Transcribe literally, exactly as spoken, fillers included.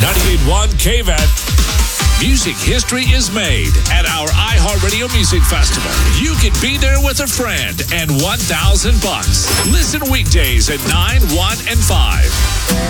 ninety-eight point one K V A T. Music history is made at our iHeartRadio Music Festival. You can be there with a friend and one thousand bucks. Listen weekdays at nine, one, and five.